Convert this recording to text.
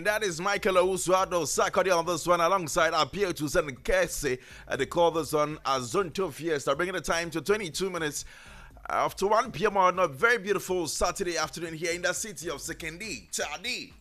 And that is Michael Owusu-Addo Sarkodie on this one, alongside Appeal to Sen Kese. They call this one Azonto Fiesta, bringing the time to 22 minutes after 1 p.m. on a very beautiful Saturday afternoon here in the city of Sekondi, Chadi.